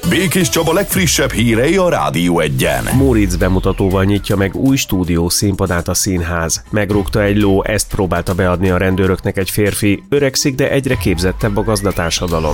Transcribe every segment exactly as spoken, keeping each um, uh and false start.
Békés Csaba legfrissebb hírei a Rádió Egyen. Móricz bemutatóval nyitja meg új stúdió színpadát a színház. Megrúgta egy ló, ezt próbálta beadni a rendőröknek egy férfi. Öregszik, de egyre képzettebb a gazdatársadalom.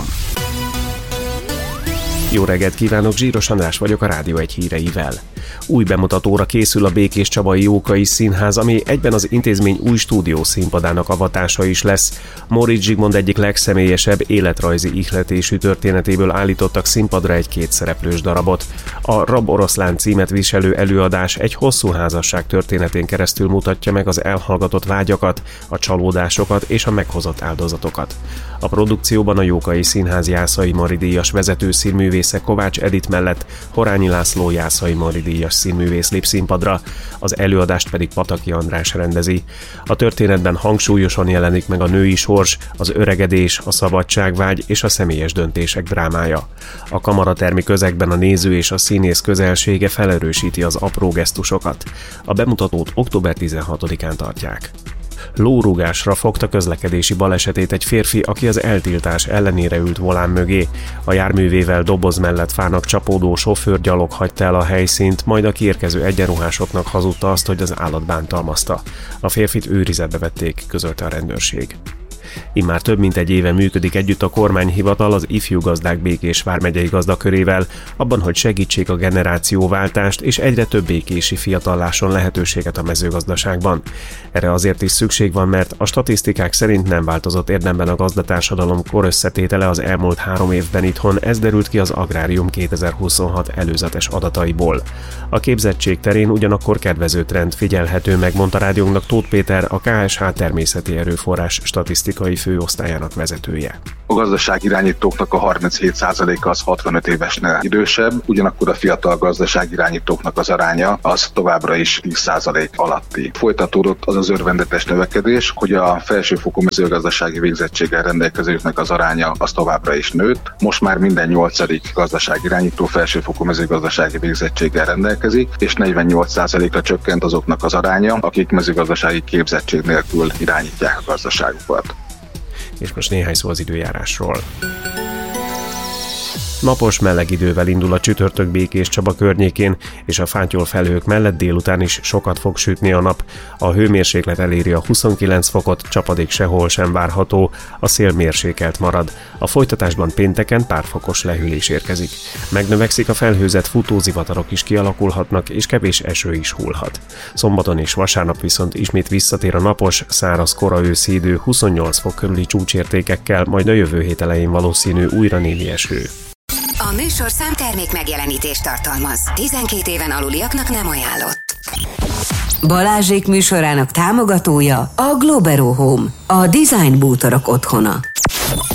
Jó reggelt kívánok, Zsíros András vagyok a Rádió Egy híreivel. Új bemutatóra készül a Békés Csabai Jókai Színház, ami egyben az intézmény új stúdió színpadának avatása is lesz. Móricz Zsigmond egyik legszemélyesebb életrajzi ihletésű történetéből állítottak színpadra egy kétszereplős darabot. A Rab Oroszlán címet viselő előadás egy hosszú házasság történetén keresztül mutatja meg az elhallgatott vágyakat, a csalódásokat és a meghozott áldozatokat. A produkcióban a Jókai Színház Jászai Mari díjas vezető színművésze Kovács Edit mellett Horányi László Jászai Mari díjas színművész lép színpadra, az előadást pedig Pataki András rendezi. A történetben hangsúlyosan jelenik meg a női sors, az öregedés, a szabadságvágy és a személyes döntések drámája. A kamaratermi közegben a néző és a színész közelsége felerősíti az apró gesztusokat. A bemutatót október tizenhatodikán tartják. Lórúgásra fogta közlekedési balesetét egy férfi, aki az eltiltás ellenére ült volán mögé. A járművével doboz mellett fának csapódó sofőrgyalog hagyta el a helyszínt, majd a kiérkező egyenruhásoknak hazudta azt, hogy az állat bántalmazta. A férfit őrizetbe vették, közölte a rendőrség. Immár több mint egy éve működik együtt a kormányhivatal az Ifjú Gazdák Békés vármegyei gazdakörével, abban, hogy segítsék a generációváltást, és egyre több békési fiatal lásson lehetőséget a mezőgazdaságban. Erre azért is szükség van, mert a statisztikák szerint nem változott érdemben a gazdatársadalom korösszetétele az elmúlt három évben itthon, ez derült ki az Agrárium kétezer-huszonhat előzetes adataiból. A képzettség terén ugyanakkor kedvező trend figyelhető meg, mondta rádiónknak Tóth Péter, a ká es há természeti erőforrás statisztikai főosztályának vezetője. A gazdaságirányítóknak a harminchét százaléka az hatvanöt évesnél idősebb, ugyanakkor a fiatal gazdaságirányítóknak az aránya az továbbra is tíz százalék alatti. Folytatódott az az örvendetes növekedés, hogy a felsőfokú mezőgazdasági végzettséggel rendelkezőknek az aránya az továbbra is nőtt. Most már minden nyolcadik gazdaságirányító felsőfokú mezőgazdasági végzettséggel rendelkezik, és negyvennyolc százalékra csökkent azoknak az aránya, akik mezőgazdasági képzettség nélkül irányítják a gazdaságukat. És most néhány szó az időjárásról. Napos, meleg idővel indul a csütörtök Békés Csaba környékén, és a fátyol felhők mellett délután is sokat fog sütni a nap. A hőmérséklet eléri a huszonkilenc fokot, csapadék sehol sem várható, a szél mérsékelt marad. A folytatásban pénteken pár fokos lehűlés érkezik. Megnövekszik a felhőzet, futózivatarok is kialakulhatnak, és kevés eső is hullhat. Szombaton és vasárnap viszont ismét visszatér a napos, száraz kora őszi idő huszonnyolc fok körüli csúcsértékekkel, majd a jövő hét elején valószínű újra némi eső. A műsorszám termék megjelenítést tartalmaz. tizenkét éven aluliaknak nem ajánlott. Balázsék műsorának támogatója a Globero Home, a design bútorok otthona.